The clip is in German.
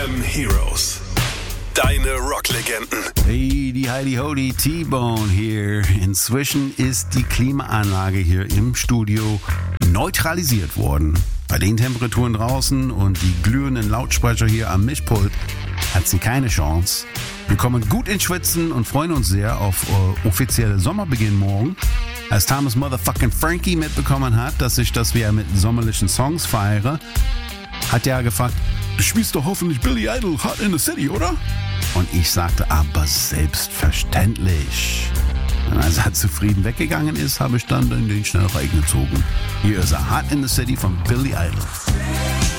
FM Heroes. Deine Rocklegenden. Hey, die Heidi Hody, T-Bone hier. Inzwischen ist die Klimaanlage hier im Studio neutralisiert worden. Bei den Temperaturen draußen und die glühenden Lautsprecher hier am Mischpult hat sie keine Chance. Wir kommen gut ins Schwitzen und freuen uns sehr auf offizielle Sommerbeginn morgen. Als Thomas Motherfucking Frankie mitbekommen hat, dass ich das wieder mit sommerlichen Songs feiere, hat er gefragt, du spielst doch hoffentlich Billy Idol Hot in the City, oder? Und ich sagte, aber selbstverständlich. Und als er zufrieden weggegangen ist, habe ich dann den schnell reingezogen. Hier ist er, Hot in the City von Billy Idol.